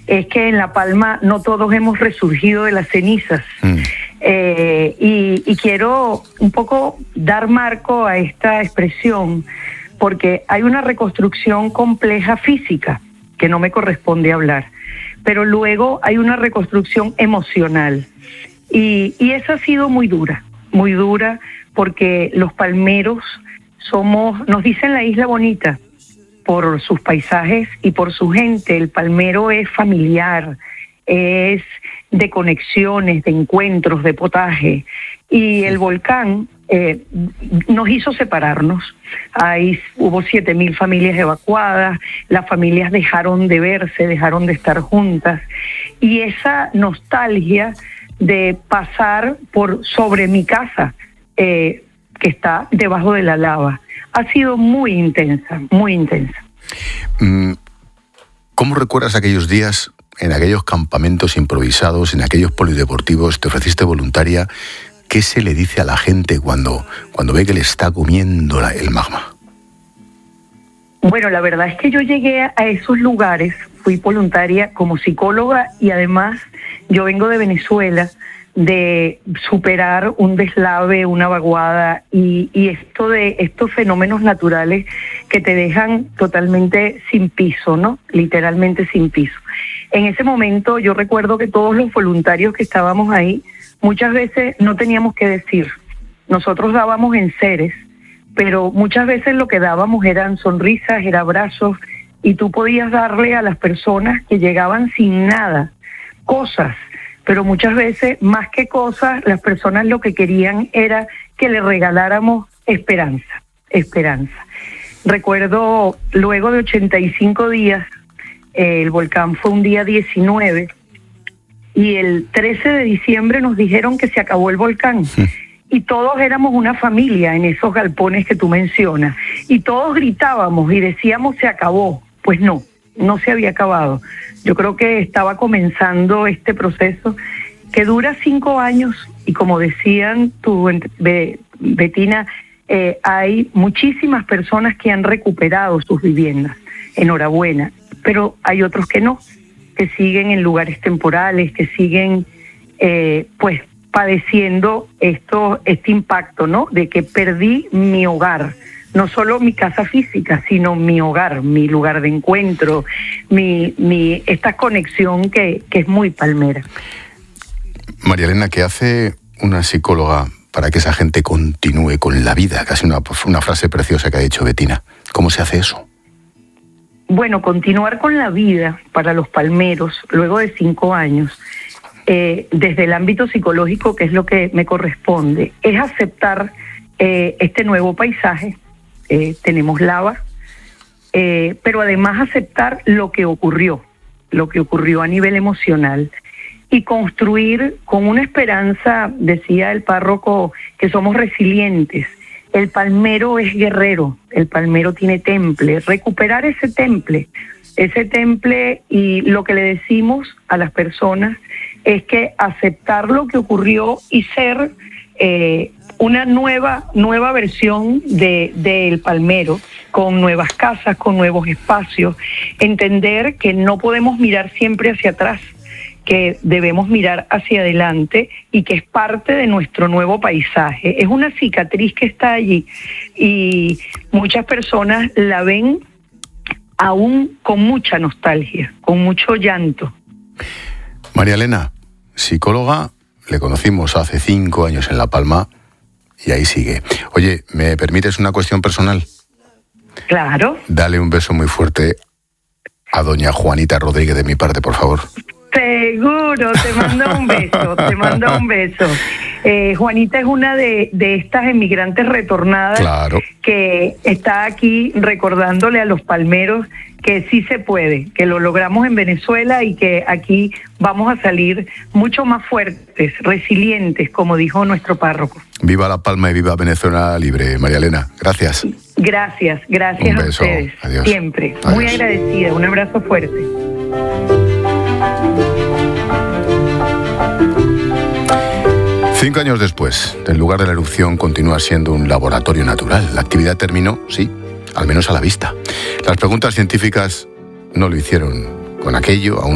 es que en La Palma no todos hemos resurgido de las cenizas. Y quiero un poco dar marco a esta expresión, porque hay una reconstrucción compleja física, que no me corresponde hablar, pero luego hay una reconstrucción emocional. Y esa ha sido muy dura, porque los palmeros nos dicen la isla bonita, por sus paisajes y por su gente. El palmero es familiar, es de conexiones, de encuentros, de potaje. Y el volcán nos hizo separarnos. Hubo 7.000 familias evacuadas, las familias dejaron de verse, dejaron de estar juntas. Y esa nostalgia de pasar sobre mi casa, que está debajo de la lava, ha sido muy intensa, muy intensa. ¿Cómo recuerdas aquellos días, en aquellos campamentos improvisados, en aquellos polideportivos? Te ofreciste voluntaria. ¿Qué se le dice a la gente cuando ve que le está comiendo el magma? Bueno, la verdad es que yo llegué a esos lugares, fui voluntaria como psicóloga, y además yo vengo de Venezuela, de superar un deslave, una vaguada y estos fenómenos naturales que te dejan totalmente sin piso, ¿no? Literalmente sin piso. En ese momento yo recuerdo que todos los voluntarios que estábamos ahí, muchas veces no teníamos que decir. Nosotros dábamos enseres, pero muchas veces lo que dábamos eran sonrisas, eran abrazos, y tú podías darle a las personas que llegaban sin nada cosas. Pero muchas veces, más que cosas, las personas lo que querían era que le regaláramos esperanza. Recuerdo, luego de 85 días, el volcán fue un día 19, y el 13 de diciembre nos dijeron que se acabó el volcán. Y todos éramos una familia en esos galpones que tú mencionas. Y todos gritábamos y decíamos, se acabó. Pues no se había acabado. Yo creo que estaba comenzando este proceso que dura 5 años, y como decían tú, Betina, hay muchísimas personas que han recuperado sus viviendas. Enhorabuena. Pero hay otros que no, que siguen en lugares temporales, que siguen pues padeciendo este impacto, ¿no? De que perdí mi hogar. No solo mi casa física, sino mi hogar, mi lugar de encuentro, esta conexión que es muy palmera. María Elena, ¿qué hace una psicóloga para que esa gente continúe con la vida? Casi una frase preciosa que ha dicho Betina. ¿Cómo se hace eso? Bueno, continuar con la vida para los palmeros, luego de 5 años, desde el ámbito psicológico, que es lo que me corresponde, es aceptar este nuevo paisaje. Tenemos lava, pero además aceptar lo que ocurrió a nivel emocional, y construir con una esperanza. Decía el párroco que somos resilientes. El palmero es guerrero, el palmero tiene temple. Recuperar ese temple, y lo que le decimos a las personas es que aceptar lo que ocurrió y ser una nueva versión del palmero, con nuevas casas, con nuevos espacios. Entender que no podemos mirar siempre hacia atrás, que debemos mirar hacia adelante, y que es parte de nuestro nuevo paisaje. Es una cicatriz que está allí, y muchas personas la ven aún con mucha nostalgia, con mucho llanto. María Elena, psicóloga, le conocimos hace 5 años en La Palma, y ahí sigue. Oye, ¿me permites una cuestión personal? Claro. Dale un beso muy fuerte a doña Juanita Rodríguez de mi parte, por favor. Seguro, te mando un beso. Juanita es una de estas emigrantes retornadas, claro, que está aquí recordándole a los palmeros que sí se puede, que lo logramos en Venezuela, y que aquí vamos a salir mucho más fuertes, resilientes, como dijo nuestro párroco. Viva La Palma y viva Venezuela libre, María Elena. Gracias. Gracias Un beso. A ustedes. Adiós. Siempre. Adiós. Muy agradecida. Un abrazo fuerte. Cinco años después, el lugar de la erupción continúa siendo un laboratorio natural. La actividad terminó, sí, al menos a la vista. Las preguntas científicas no lo hicieron con aquello, aún